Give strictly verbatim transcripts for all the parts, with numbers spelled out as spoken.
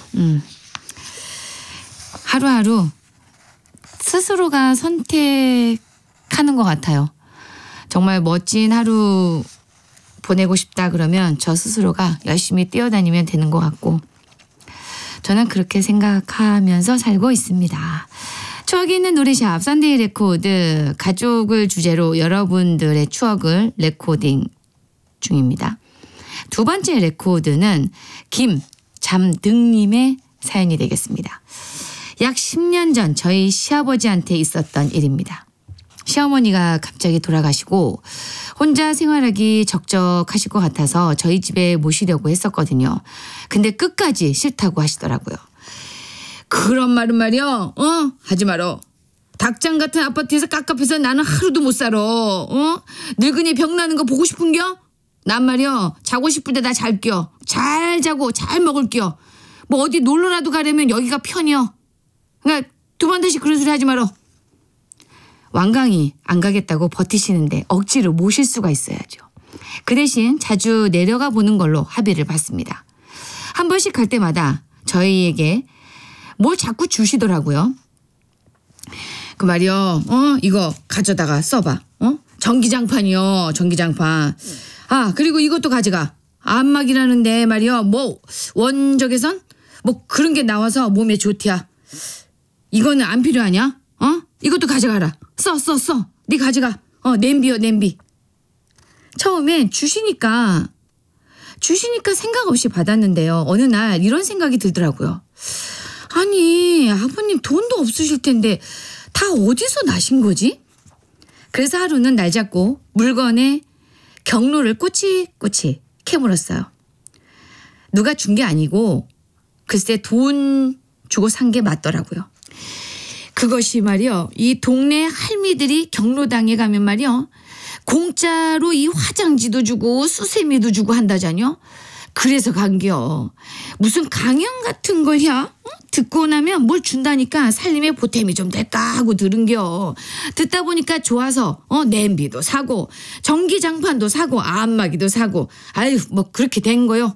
음. 하루하루 스스로가 선택하는 것 같아요. 정말 멋진 하루 보내고 싶다 그러면 저 스스로가 열심히 뛰어다니면 되는 것 같고 저는 그렇게 생각하면서 살고 있습니다. 추억이 있는 노래샵 썬데이 레코드 가족을 주제로 여러분들의 추억을 레코딩 중입니다. 두 번째 레코드는 김잠등님의 사연이 되겠습니다. 약 십 년 전 저희 시아버지한테 있었던 일입니다. 시어머니가 갑자기 돌아가시고 혼자 생활하기 적적하실 것 같아서 저희 집에 모시려고 했었거든요. 근데 끝까지 싫다고 하시더라고요. 그런 말은 말이야. 어? 하지 말어. 닭장 같은 아파트에서 깝깝해서 나는 하루도 못 살아. 어? 늙은이 병나는 거 보고 싶은겨? 난 말이야. 자고 싶을 때 나 잘겨. 잘 자고 잘 먹을겨. 뭐 어디 놀러라도 가려면 여기가 편이여. 그러니까 두 번 다시 그런 소리 하지 말어. 완강히 안 가겠다고 버티시는데 억지로 모실 수가 있어야죠. 그 대신 자주 내려가 보는 걸로 합의를 봤습니다. 한 번씩 갈 때마다 저희에게 뭘 자꾸 주시더라고요. 그 말이요. 어 이거 가져다가 써봐. 어 전기장판이요. 전기장판. 아 그리고 이것도 가져가. 안막이라는데 말이요. 뭐 원적외선 뭐 그런 게 나와서 몸에 좋디야. 이거는 안 필요하냐? 어 이것도 가져가라. 써 써 써. 네 가져가. 어 냄비요 냄비. 처음엔 주시니까 주시니까 생각 없이 받았는데요. 어느 날 이런 생각이 들더라고요. 아니 아버님 돈도 없으실 텐데 다 어디서 나신 거지? 그래서 하루는 날 잡고 물건에 경로를 꼬치꼬치 캐물었어요. 누가 준 게 아니고 글쎄 돈 주고 산 게 맞더라고요. 그것이 말이요. 이 동네 할미들이 경로당에 가면 말이요. 공짜로 이 화장지도 주고 수세미도 주고 한다잖요. 그래서 간겨. 무슨 강연 같은 걸 야? 어? 듣고 나면 뭘 준다니까 살림에 보탬이 좀 될까 하고 들은겨. 듣다 보니까 좋아서 어 냄비도 사고 전기장판도 사고 안마기도 사고 아유 뭐 그렇게 된 거요.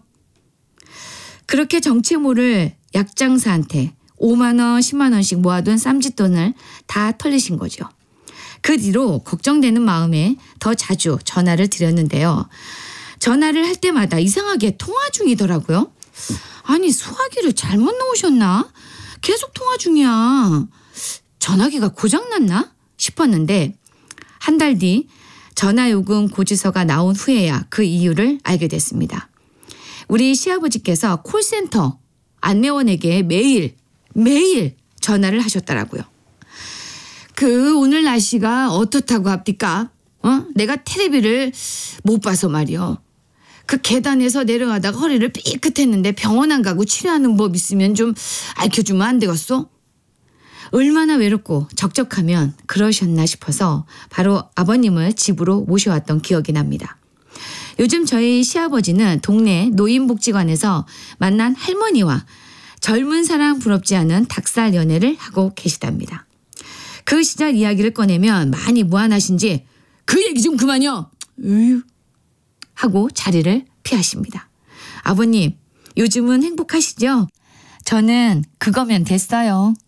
그렇게 정체모를 약장사한테 오만 원, 십만 원씩 모아둔 쌈짓돈을 다 털리신 거죠. 그 뒤로 걱정되는 마음에 더 자주 전화를 드렸는데요. 전화를 할 때마다 이상하게 통화 중이더라고요. 아니 소화기를 잘못 놓으셨나? 계속 통화 중이야. 전화기가 고장났나? 싶었는데 한 달 뒤 전화요금 고지서가 나온 후에야 그 이유를 알게 됐습니다. 우리 시아버지께서 콜센터 안내원에게 매일 매일 전화를 하셨더라고요. 그 오늘 날씨가 어떻다고 합니까? 어? 내가 텔레비를 못 봐서 말이요. 그 계단에서 내려가다가 허리를 삐끗했는데 병원 안 가고 치료하는 법 있으면 좀 알려주면 안 되겠어? 얼마나 외롭고 적적하면 그러셨나 싶어서 바로 아버님을 집으로 모셔왔던 기억이 납니다. 요즘 저희 시아버지는 동네 노인복지관에서 만난 할머니와 젊은 사람 부럽지 않은 닭살 연애를 하고 계시답니다. 그 시절 이야기를 꺼내면 많이 무안하신지 그 얘기 좀 그만요. 으유. 하고 자리를 피하십니다. 아버님 요즘은 행복하시죠? 저는 그거면 됐어요.